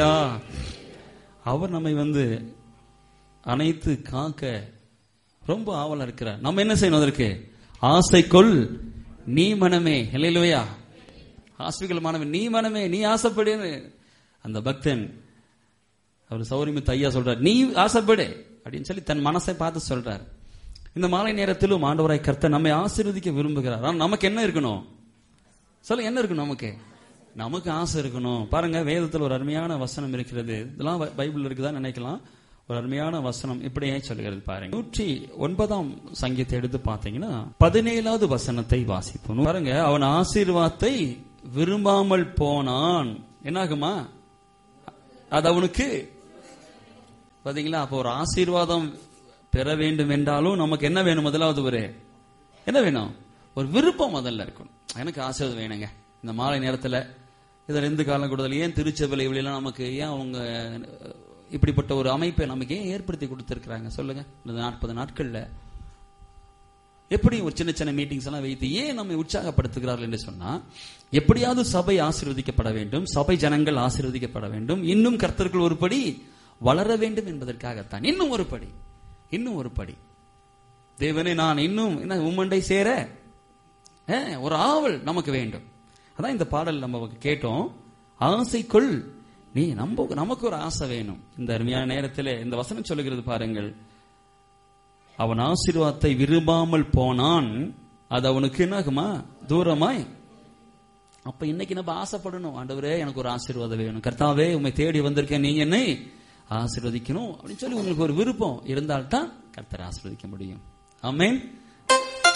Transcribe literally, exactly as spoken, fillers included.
ஹல்லேலூயா. அவர் நம்மை வந்து அனைத்து காக்க ரொம்ப ஆவலா இருக்கிறார். நம்ம என்ன செய்யணும்? அதற்கு ஆசைக்குள் நீ மனமே. ஹல்லேலூயா. ஆஸ்பிகல் மாணவன், நீ மனமே, நீ ஆசைப்படுன்னு அந்த பக்தன் அவர் சௌரியமித்து ஐயா சொல்றார், நீ ஆசைப்படு அப்படின்னு சொல்லி தன் மனசை பார்த்து சொல்றார். இந்த மாலை நேரத்திலும் ஆண்டவராய் கர்த்தர் நம்மை ஆசீர்வதிக்க விரும்புகிறார். ஆனால் நமக்கு என்ன இருக்கணும்? சொல்ல, என்ன இருக்கணும்? நமக்கு நமக்கு ஆசை இருக்கணும். பாருங்க, வேதத்தில் ஒரு அருமையான வசனம் இருக்கிறது. இதெல்லாம் பைபிள் இருக்குதான் நினைக்கலாம். ஒரு அருமையான வசனம் இப்படியே சொல்கிறது பாருங்க. நூற்றி ஒன்பதாம் சங்கீதத்தை எடுத்து பார்த்தீங்கன்னா பதினேழாவது வசனத்தை வாசிப்போம் பாருங்க. அவன் ஆசீர்வாதத்தை விரும்பாமல் போனான், என்னாகுமா? அது அவனுக்கு பாத்தீங்களா? அப்போ ஒரு ஆசீர்வாதம் பெற வேண்டும் என்றாலும் நமக்கு என்ன வேணும்? முதலாவது ஒரு என்ன வேணும்? ஒரு விருப்பம் முதல்ல இருக்கணும். எனக்கு ஆசீர்வாதம் வேணுங்க. இந்த மாலை நேரத்தில் இதில் ரெண்டு காலம் கூடுதல் ஏன் திருச்சபை இவளெல்லாம் நமக்கு ஏன் அவங்க இப்படிப்பட்ட ஒரு அமைப்பை நமக்கு ஏன் ஏற்படுத்தி கொடுத்திருக்கிறாங்க சொல்லுங்க? இந்த நாற்பது நாட்கள்ல எப்படி ஒரு சின்ன சின்ன மீட்டிங்ஸ் எல்லாம் வைத்து ஏன் நம்மை உற்சாகப்படுத்துகிறார்கள் என்று சொன்னா, எப்படியாவது சபை ஆசீர்வதிக்கப்பட வேண்டும், சபை ஜனங்கள் ஆசீர்வதிக்கப்பட வேண்டும், இன்னும் கர்த்தர்கள் ஒரு படி வளர வேண்டும் என்பதற்காகத்தான். இன்னும் ஒரு படி, இன்னும் ஒரு படி. தேவனே, நான் இன்னும் என்ன உம்மண்டை சேர ஒரு ஆவல் நமக்கு வேண்டும். அதான் இந்த பாடல் நம்ம கேட்டோம். ஆசைக்குள் நீ நம்ம நமக்கு ஒரு ஆசை வேணும். இந்த அருமையான நேரத்தில் இந்த வசனம் சொல்லுகிறது பாருங்கள். அவன் ஆசீர்வாதத்தை விரும்பாமல் போனான், அது அவனுக்கு என்னாகுமா? தூரமாய். அப்ப இன்னைக்கு நம்ம ஆசைப்படணும், ஆண்டவரே எனக்கு ஒரு ஆசீர்வாதம் வேணும், கர்த்தாவே உம்மை தேடி வந்திருக்கேன், நீங்க என்னை ஆசீர்வதிக்கணும் அப்படின்னு சொல்லி உங்களுக்கு ஒரு விருப்பம் இருந்தால்தான் கர்த்தர் ஆசீர்வதிக்க முடியும். ஆமென்.